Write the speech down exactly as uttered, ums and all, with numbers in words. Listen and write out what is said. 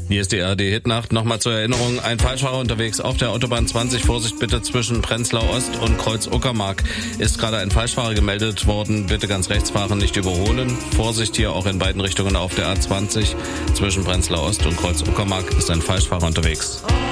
Hier ist die R D-Hitnacht. Nochmal zur Erinnerung, ein Falschfahrer unterwegs auf der Autobahn zwanzig. Vorsicht bitte zwischen Prenzlau Ost und Kreuz Uckermark. Ist gerade ein Falschfahrer gemeldet worden. Bitte ganz rechts fahren, nicht überholen. Vorsicht hier auch in beiden Richtungen auf der A zwanzig. Zwischen Prenzlau Ost und Kreuz Uckermark ist ein Falschfahrer unterwegs.